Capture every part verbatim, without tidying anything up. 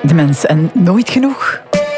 De Mens en Nooit Genoeg.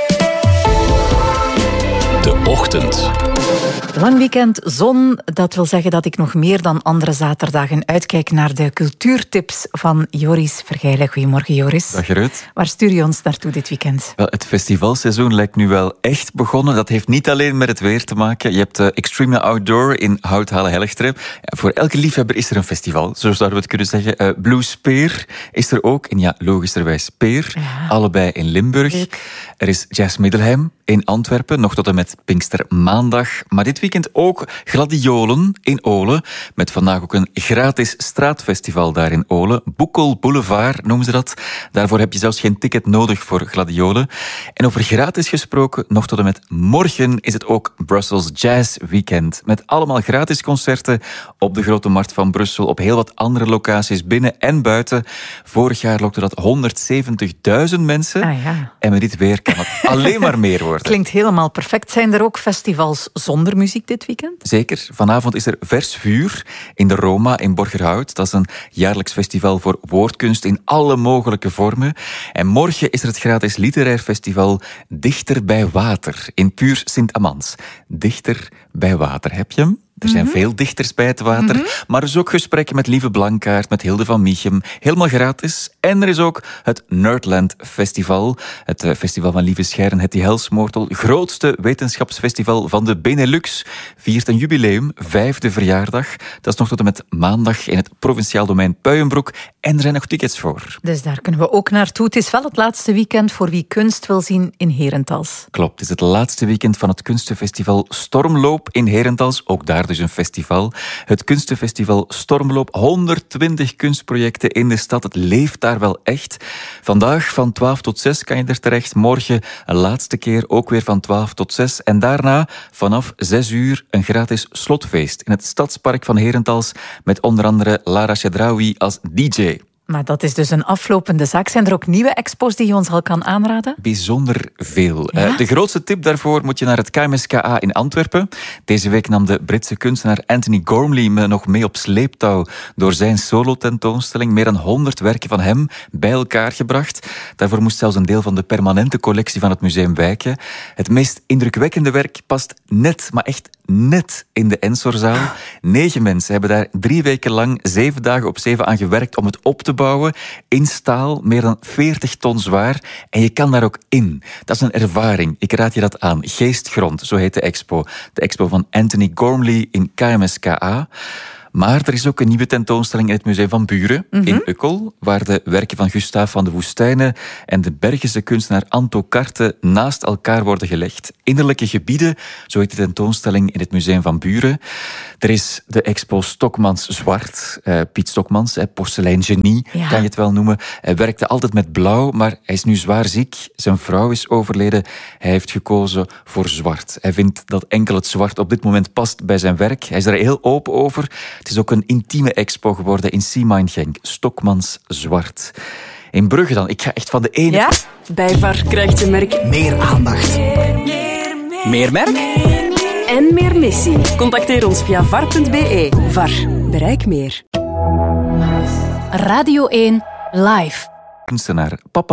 De Ochtend. Lang weekend, zon. Dat wil zeggen dat ik nog meer dan andere zaterdagen uitkijk naar de cultuurtips van Joris Vergeilen. Goedemorgen, Joris. Dag Gerut. Waar stuur je ons naartoe dit weekend? Wel, het festivalseizoen lijkt nu wel echt begonnen. Dat heeft niet alleen met het weer te maken. Je hebt uh, Extreme Outdoor in Houthalen-Helchteren. Ja, voor elke liefhebber is er een festival, zo zouden we het kunnen zeggen. Uh, Blue Spear is er ook. En ja, logischerwijs Speer. Ja. Allebei in Limburg. Leuk. Er is Jazz Middelheim in Antwerpen, nog tot en met Pinkstermaandag. Maar dit weekend ook Gladiolen in Olen. Met vandaag ook een gratis straatfestival daar in Olen. Boekel Boulevard noemen ze dat. Daarvoor heb je zelfs geen ticket nodig voor Gladiolen. En over gratis gesproken, nog tot en met morgen is het ook Brussels Jazz Weekend. Met allemaal gratis concerten op de Grote Markt van Brussel. Op heel wat andere locaties binnen en buiten. Vorig jaar lokte dat honderdzeventigduizend mensen. Ah, ja. En met dit weer kan het alleen maar meer worden. Klinkt helemaal perfect. Zijn er ook festivals zonder muziek dit weekend? Zeker. Vanavond is er Vers Vuur in de Roma in Borgerhout. Dat is een jaarlijks festival voor woordkunst in alle mogelijke vormen. En morgen is er het gratis literair festival Dichter bij Water in Puur Sint-Amans. Dichter bij Water, heb je hem? Er zijn mm-hmm. veel dichters bij het water, mm-hmm. maar er is ook gesprekken met Lieve Blankaert, met Hilde van Miechem. Helemaal gratis. En er is ook het Nerdland Festival. Het uh, festival van Lieve Schijren, het die Helsmoortel. Grootste wetenschapsfestival van de Benelux. Viert een jubileum, vijfde verjaardag. Dat is nog tot en met maandag in het provinciaal domein Puijenbroek. En er zijn nog tickets voor. Dus daar kunnen we ook naartoe. Het is wel het laatste weekend voor wie kunst wil zien in Herentals. Klopt, het is het laatste weekend van het kunstenfestival Stormloop in Herentals. Ook daar dus een festival. Het kunstenfestival Stormloop. honderdtwintig kunstprojecten in de stad. Het leeft daar wel echt. Vandaag van twaalf tot zes kan je er terecht. Morgen een laatste keer ook weer van twaalf tot zes. En daarna vanaf zes uur een gratis slotfeest in het Stadspark van Herentals met onder andere Lara Chedraoui als D J. Maar dat is dus een aflopende zaak. Zijn er ook nieuwe expos die je ons al kan aanraden? Bijzonder veel. Ja? Uh, de grootste tip daarvoor moet je naar het K M S K A in Antwerpen. Deze week nam de Britse kunstenaar Anthony Gormley me nog mee op sleeptouw door zijn solo-tentoonstelling. Meer dan honderd werken van hem bij elkaar gebracht. Daarvoor moest zelfs een deel van de permanente collectie van het museum wijken. Het meest indrukwekkende werk past net, maar echt net in de Ensorzaal. Negen mensen hebben daar drie weken lang, zeven dagen op zeven aan gewerkt om het op te bouwen. In staal, meer dan veertig ton zwaar. En je kan daar ook in. Dat is een ervaring. Ik raad je dat aan. Geestgrond, zo heet de expo. De expo van Anthony Gormley in K M S K A. Maar er is ook een nieuwe tentoonstelling in het Museum van Buren, mm-hmm. in Ukkel, waar de werken van Gustave van de Woestijnen en de Bergese kunstenaar Anto Carte naast elkaar worden gelegd. Innerlijke gebieden, zo heet de tentoonstelling in het Museum van Buren. Er is de expo Stokmans Zwart. Uh, Piet Stokmans, porseleinegenie, ja. kan je het wel noemen. Hij werkte altijd met blauw, maar hij is nu zwaar ziek. Zijn vrouw is overleden. Hij heeft gekozen voor zwart. Hij vindt dat enkel het zwart op dit moment past bij zijn werk. Hij is er heel open over. Het is ook een intieme expo geworden in Siemain Genk. Stokmans Zwart. In Brugge dan. Ik ga echt van de ene... Ja? Bij V A R krijgt je merk meer aandacht. Meer, meer, meer, meer merk? Meer, meer. En meer missie. Contacteer ons via v a r punt b e. V A R. Bereik meer. Radio één Live. Kunstenaar Papa